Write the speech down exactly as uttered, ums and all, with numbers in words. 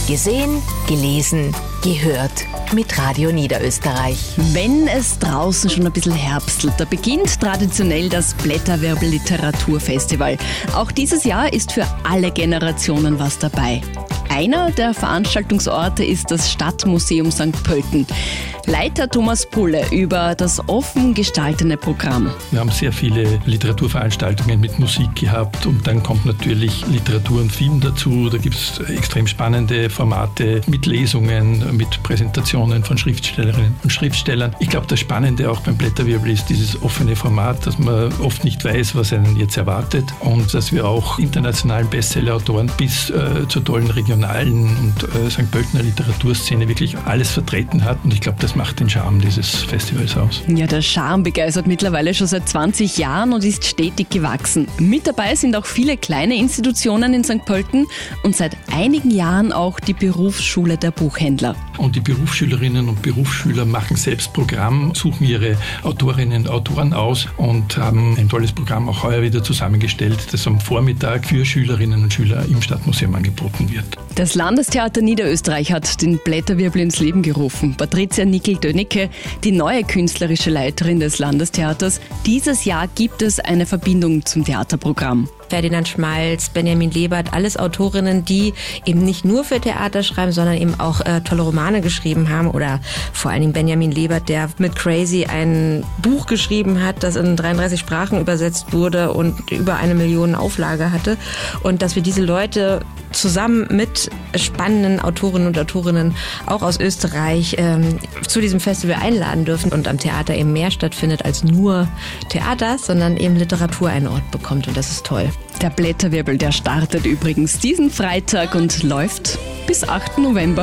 Gesehen, gelesen, gehört mit Radio Niederösterreich. Wenn es draußen schon ein bisschen herbstelt, da beginnt traditionell das Blätterwirbel Literaturfestival. Auch dieses Jahr ist für alle Generationen was dabei. Einer der Veranstaltungsorte ist das Stadtmuseum Sankt Pölten. Leiter Thomas Pulle über das offen gestaltete Programm. Wir haben sehr viele Literaturveranstaltungen mit Musik gehabt und dann kommt natürlich Literatur und Film dazu. Da gibt es extrem spannende Formate mit Lesungen, mit Präsentationen von Schriftstellerinnen und Schriftstellern. Ich glaube, das Spannende auch beim Blätterwirbel ist dieses offene Format, dass man oft nicht weiß, was einen jetzt erwartet und dass wir auch internationalen Bestseller-Autoren bis äh, zur tollen regionalen und äh, Sankt Pöltener Literaturszene wirklich alles vertreten hat. Und ich glaube, das macht den Charme dieses Festivals aus. Ja, der Charme begeistert mittlerweile schon seit zwanzig Jahren und ist stetig gewachsen. Mit dabei sind auch viele kleine Institutionen in Sankt Pölten und seit einigen Jahren auch die Berufsschule der Buchhändler. Und die Berufsschülerinnen und Berufsschüler machen selbst Programm, suchen ihre Autorinnen und Autoren aus und haben ein tolles Programm auch heuer wieder zusammengestellt, das am Vormittag für Schülerinnen und Schüler im Stadtmuseum angeboten wird. Das Landestheater Niederösterreich hat den Blätterwirbel ins Leben gerufen. Patricia Nickel-Dönicke, die neue künstlerische Leiterin des Landestheaters. Dieses Jahr gibt es eine Verbindung zum Theaterprogramm. Ferdinand Schmalz, Benjamin Lebert, alles Autorinnen, die eben nicht nur für Theater schreiben, sondern eben auch äh, tolle Romane geschrieben haben. Oder vor allen Dingen Benjamin Lebert, der mit Crazy ein Buch geschrieben hat, das in dreiunddreißig Sprachen übersetzt wurde und über eine Million Auflage hatte. Und dass wir diese Leute zusammen mit spannenden Autorinnen und Autorinnen auch aus Österreich ähm, zu diesem Festival einladen dürfen und am Theater eben mehr stattfindet als nur Theater, sondern eben Literatur einen Ort bekommt und das ist toll. Der Blätterwirbel, der startet übrigens diesen Freitag und läuft bis achten November.